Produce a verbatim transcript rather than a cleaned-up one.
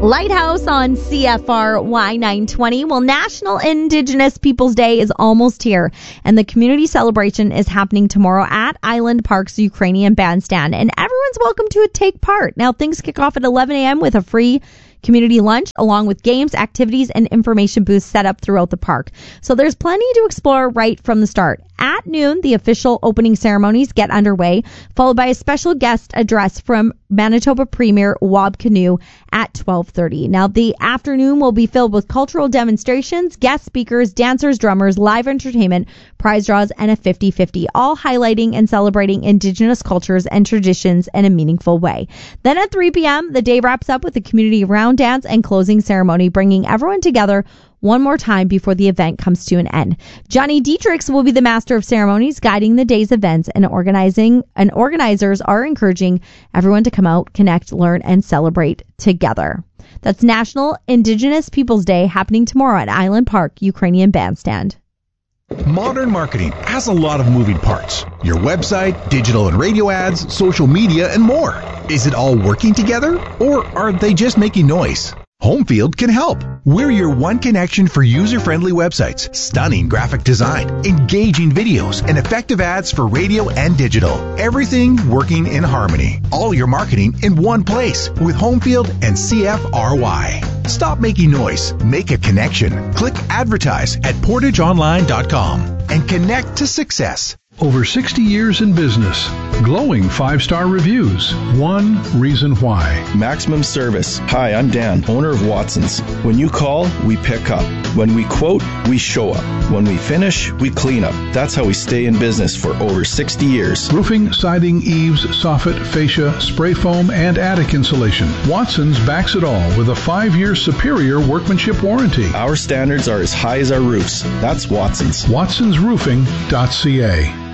Lighthouse on C F R Y nine twenty. Well, National Indigenous Peoples Day is almost here, and the community celebration is happening tomorrow at Island Park's Ukrainian Bandstand, and everyone's welcome to take part. Now, things kick off at eleven a.m. with a free community lunch, along with games, activities, and information booths set up throughout the park. So there's plenty to explore right from the start. At noon, the official opening ceremonies get underway, followed by a special guest address from Manitoba Premier Wab Kinew at twelve thirty. Now, the afternoon will be filled with cultural demonstrations, guest speakers, dancers, drummers, live entertainment, prize draws, and a fifty-fifty, all highlighting and celebrating Indigenous cultures and traditions in a meaningful way. Then at three p.m., the day wraps up with a community round dance and closing ceremony, bringing everyone together one more time before the event comes to an end. Johnny Dietrichs will be the master of ceremonies, guiding the day's events, and organizing. And organizers are encouraging everyone to come out, connect, learn, and celebrate together. That's National Indigenous Peoples Day, happening tomorrow at Island Park Ukrainian Bandstand. Modern marketing has a lot of moving parts. Your website, digital and radio ads, social media, and more. Is it all working together, or are they just making noise? Homefield can help. We're your one connection for user-friendly websites, stunning graphic design, engaging videos, and effective ads for radio and digital. Everything working in harmony. All your marketing in one place with Homefield and C F R Y. Stop making noise. Make a connection. Click advertise at portage online dot com and connect to success. Over sixty years in business. Glowing five-star reviews. One reason why. Maximum service. Hi, I'm Dan, owner of Watson's. When you call, we pick up. When we quote, we show up. When we finish, we clean up. That's how we stay in business for over sixty years. Roofing, siding, eaves, soffit, fascia, spray foam, and attic insulation. Watson's backs it all with a five-year superior workmanship warranty. Our standards are as high as our roofs. That's Watson's. watsons roofing dot c a.